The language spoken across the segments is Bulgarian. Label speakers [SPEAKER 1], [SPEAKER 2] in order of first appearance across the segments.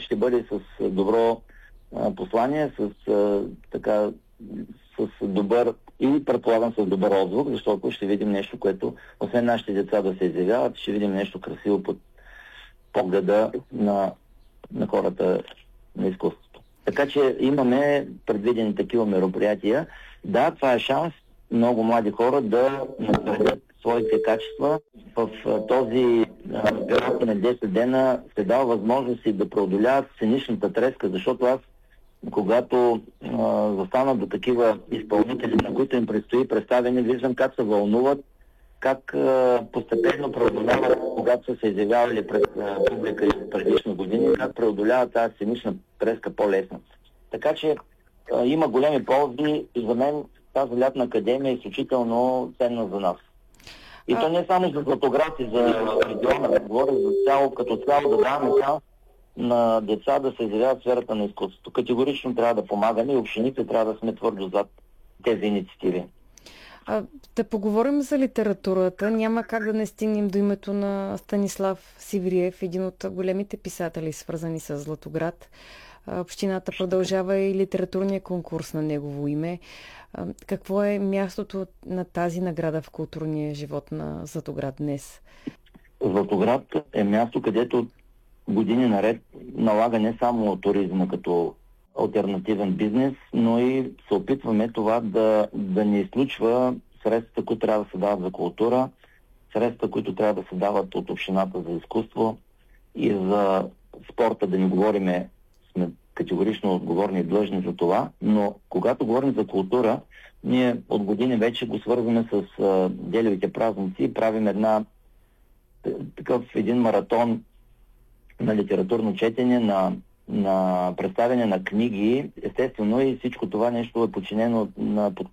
[SPEAKER 1] ще бъде с добро послание, с добър и предполагам с добър отзвук, защото ще видим нещо, което освен нашите деца да се изявяват, ще видим нещо красиво под погледа на хората на изкуството. Така че имаме предвидени такива мероприятия. Да, това е шанс много млади хора да надградят своите качества. В този период на 10 дена се дава възможност и да преодоляват сценичната треска, защото аз, когато застана до такива изпълнители, на които им предстои представяне, виждам как се вълнуват, как постепенно преодоляват, когато са се изявявали пред публика и предишни години, как преодоляват тази сценична треска по-лесно. Така че има големи ползи и за мен тази лятна академия е изключително ценна за нас. И то не само за Златоград и за региона, говоря за цяло, като цяло да даваме шанс на деца да се изявяват в сферата на изкуството. Категорично трябва да помагаме и общините трябва да сме твърдо зад тези инициативи.
[SPEAKER 2] Да поговорим за литературата. Няма как да не стигнем до името на Станислав Сивриев, един от големите писатели, свързани с Златоград. Общината продължава и литературния конкурс на негово име. Какво е мястото на тази награда в културния живот на Златоград днес?
[SPEAKER 1] Златоград е място, където години наред налага не само туризма като алтернативен бизнес, но и се опитваме това да не изключва средствата, които трябва да се дават за култура, средствата, които трябва да се дават от общината за изкуство и за спорта, да не говориме, сме категорично отговорни и длъжни за това, но когато говорим за култура, ние от години вече го свързваме с Делевите празници и правим един маратон на литературно четене, на представяне на книги. Естествено и всичко това нещо е подчинено под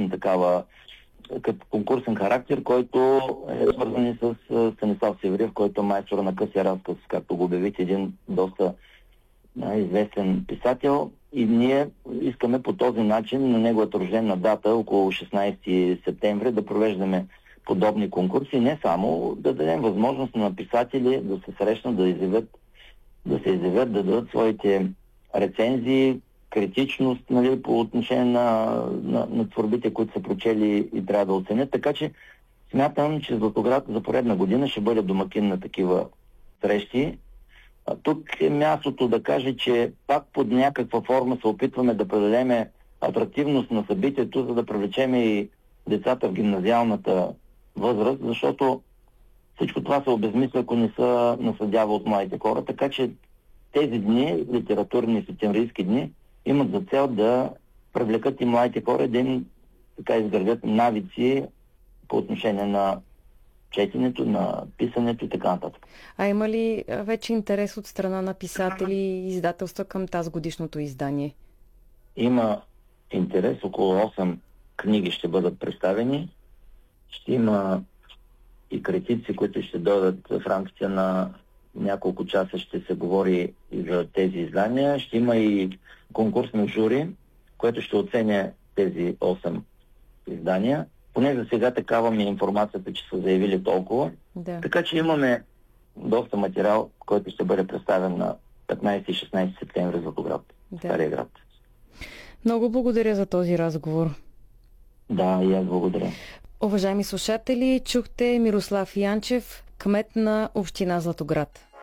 [SPEAKER 1] конкурсен характер, който е свързан и с Станислав Севриев, който е майстор на късия разказ, както го обявите, един доста известен писател. И ние искаме по този начин на неговата рождена дата, около 16 септември, да провеждаме подобни конкурси. Не само да дадем възможност на писатели да се срещнат, да се изявят, да дадат своите рецензии, критичност, по отношение на творбите, които са прочели и трябва да оценят. Така че смятам, че Златоград за поредна година ще бъде домакин на такива срещи. Тук е мястото да каже, че пак под някаква форма се опитваме да предадем атрактивност на събитието, за да привлечем и децата в гимназиалната възраст, защото всичко това се обезмисля, ако не се наследява от младите хора. Така че тези дни, литературни и септемврийски дни, имат за цел да привлекат и младите хора, да им изградят навици по отношение на четенето, на писането и така нататък.
[SPEAKER 2] А има ли вече интерес от страна на писатели и издателства към тази годишното издание?
[SPEAKER 1] Има интерес. Около 8 книги ще бъдат представени. Ще има и критици, които ще дойдат в рамките на няколко часа, ще се говори и за тези издания. Ще има и конкурсно жури, което ще оценя тези 8 издания. Поне за сега такава ми е информацията, че са заявили толкова.
[SPEAKER 2] Да.
[SPEAKER 1] Така че имаме доста материал, който ще бъде представен на 15 и 16 септември в Златоград, Стария град.
[SPEAKER 2] Много благодаря за този разговор.
[SPEAKER 1] Да, и аз благодаря.
[SPEAKER 2] Уважаеми слушатели, чухте Мирослав Янчев, кмет на община Златоград.